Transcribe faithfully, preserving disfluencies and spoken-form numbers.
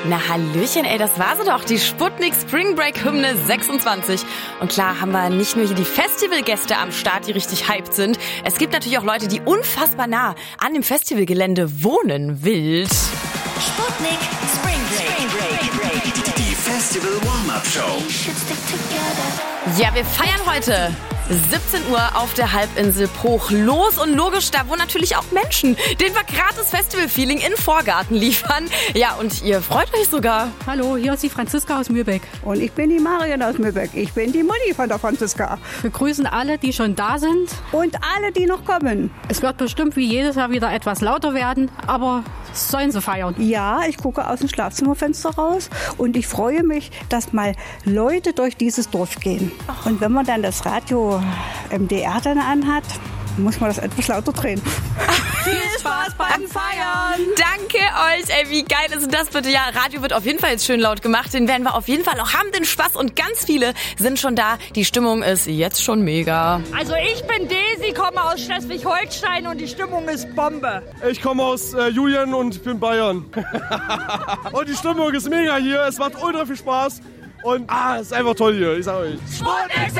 Na hallöchen, ey, das war sie doch, die Sputnik Spring Break Hymne sechsundzwanzig. Und klar haben wir nicht nur hier die Festivalgäste am Start, die richtig hyped sind. Es gibt natürlich auch Leute, die unfassbar nah an dem Festivalgelände wohnen. Wild. Sputnik Spring Break. Die Festival Warm-Up Show. Ja, wir feiern heute siebzehn Uhr auf der Halbinsel Bruch los und logisch, da wohnen natürlich auch Menschen, denen wir gratis Festival-Feeling in Vorgarten liefern. Ja, und ihr freut euch sogar. Hallo, hier ist die Franziska aus Mühlbeck. Und ich bin die Marion aus Mühlbeck. Ich bin die Mutti von der Franziska. Wir grüßen alle, die schon da sind. Und alle, die noch kommen. Es wird bestimmt wie jedes Jahr wieder etwas lauter werden, aber sollen sie feiern. Ja, ich gucke aus dem Schlafzimmerfenster raus und ich freue mich, dass mal Leute durch dieses Dorf gehen. Und wenn man dann das Radio M D R dann anhat, muss man das etwas lauter drehen. Viel Spaß beim Feiern! Danke euch, ey, wie geil ist denn das bitte? Ja, Radio wird auf jeden Fall jetzt schön laut gemacht, den werden wir auf jeden Fall auch haben, den Spaß, und ganz viele sind schon da. Die Stimmung ist jetzt schon mega. Also ich bin Desi, komme aus Schleswig-Holstein und die Stimmung ist Bombe. Ich komme aus äh, Julian und bin Bayern. Und die Stimmung ist mega hier, es macht ultra viel Spaß und ah, es ist einfach toll hier, ich sag euch. Sputnik